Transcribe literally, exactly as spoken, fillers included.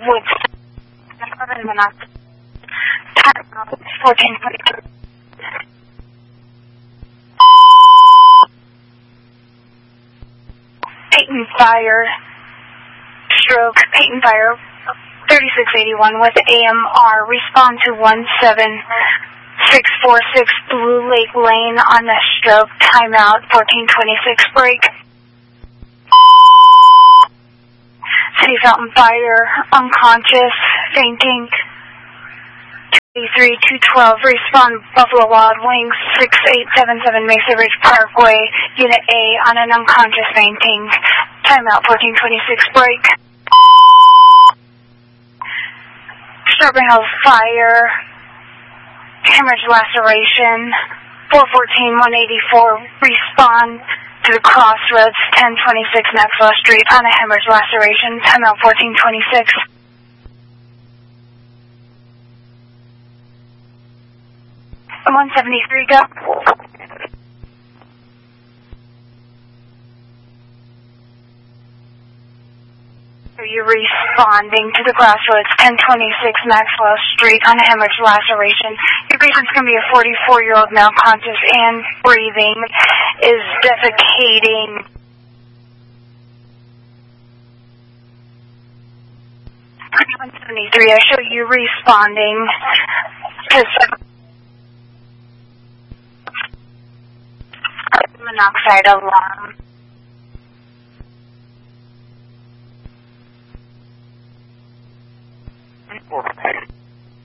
Woods, carbon monoxide, fourteen twenty-two. Peyton Fire, stroke, Peyton Fire, thirty-six eighty-one with A M R, respond to one seven six four six Blue Lake Lane on the stroke, timeout, fourteen twenty-six, break. City Fountain Fire, unconscious, fainting, twenty-three two twelve, respond Buffalo Wild Wings, six eight seven seven Mesa Ridge Parkway, Unit A on an unconscious fainting, timeout, fourteen twenty-six, break. Strawberry Hills Fire, hemorrhage laceration, four fourteen one eighty-four, respond to the Crossroads, ten twenty-six Maxwell Street on a hemorrhage laceration, timeout, fourteen twenty-six. one seventy-three, go. Are you responding to the Crossroads, ten twenty-six Maxwell Street on a hemorrhage laceration? Your patient's going to be a forty-four-year-old male, conscious and breathing, is defecating. one seventy-three, I show you responding to carbon monoxide alarm. Okay.